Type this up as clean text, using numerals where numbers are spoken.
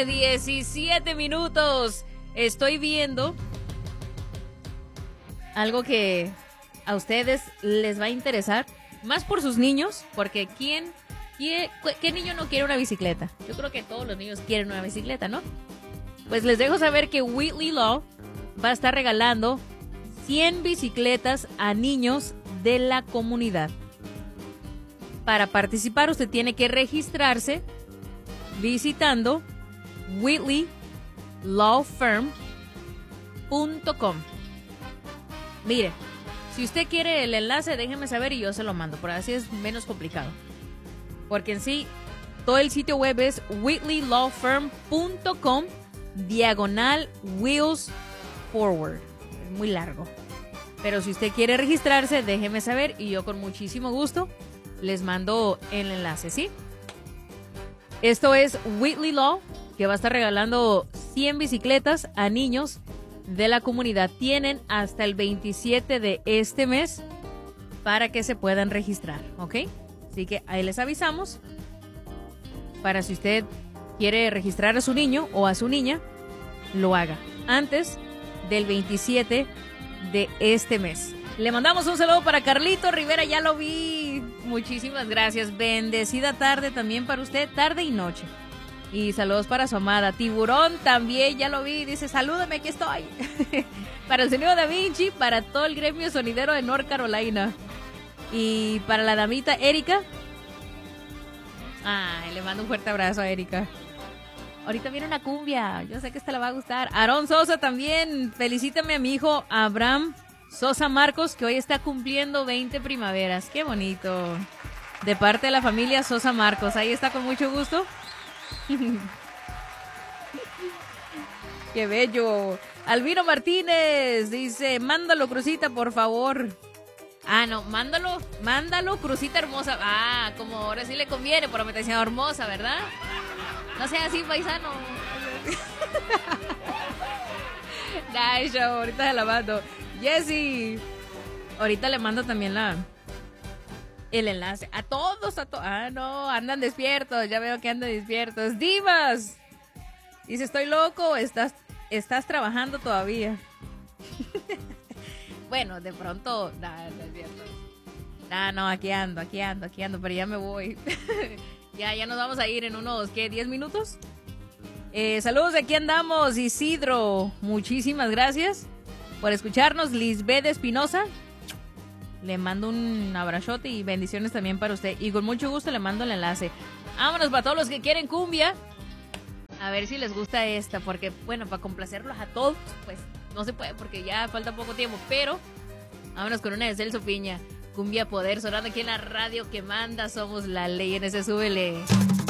7:17. Estoy viendo algo que a ustedes les va a interesar, más por sus niños, porque ¿qué niño no quiere una bicicleta? Yo creo que todos los niños quieren una bicicleta, ¿no? Pues les dejo saber que Whitley Law va a estar regalando 100 bicicletas a niños de la comunidad. Para participar usted tiene que registrarse visitando whitleylawfirm.com. Mire, si usted quiere el enlace, déjeme saber y yo se lo mando, por así es menos complicado. Porque en sí, todo el sitio web es whitleylawfirm.com/wheels forward. Es muy largo. Pero si usted quiere registrarse, déjeme saber y yo con muchísimo gusto les mando el enlace, ¿sí? Esto es Whitley Law, que va a estar regalando 100 bicicletas a niños de la comunidad. Tienen hasta el 27 de este mes para que se puedan registrar, ¿ok? Así que ahí les avisamos para si usted quiere registrar a su niño o a su niña, lo haga antes del 27 de este mes. Le mandamos un saludo para Carlito Rivera, ya lo vi. Muchísimas gracias. Bendecida tarde también para usted, tarde y noche. Y saludos para su amada. Tiburón también, ya lo vi. Dice, salúdame, aquí estoy. Para el señor Da Vinci, para todo el gremio sonidero de North Carolina. Y para la damita Erika. Ay, le mando un fuerte abrazo a Erika. Ahorita viene una cumbia, yo sé que esta le va a gustar. Aarón Sosa también, felicítame a mi hijo Abraham Sosa Marcos, que hoy está cumpliendo 20 primaveras. Qué bonito. De parte de la familia Sosa Marcos, ahí está con mucho gusto. Qué bello. Albino Martínez dice, mándalo, Crucita, por favor. Ah, no, mándalo, Crucita hermosa. Ah, como ahora sí le conviene, por me decía hermosa, ¿verdad? No sea así, paisano. Ay, yo, ahorita se la mando. Jessy, ahorita le mando también el enlace. A todos, ah, no, andan despiertos, ya veo que andan despiertos. Divas, dice, estoy loco, estás trabajando todavía. Bueno, de pronto, no es cierto. No, aquí ando, pero ya me voy. Ya nos vamos a ir en unos, 10 minutos. Saludos, aquí andamos, Isidro. Muchísimas gracias por escucharnos. Lisbeth Espinosa, le mando un abrazote y bendiciones también para usted. Y con mucho gusto le mando el enlace. Vámonos para todos los que quieren cumbia. A ver si les gusta esta, porque, bueno, para complacerlos a todos, pues no se puede porque ya falta poco tiempo. Pero vámonos con una de Celso Piña. Cumbia Poder, sonando aquí en la radio que manda. Somos la ley en ese súbele.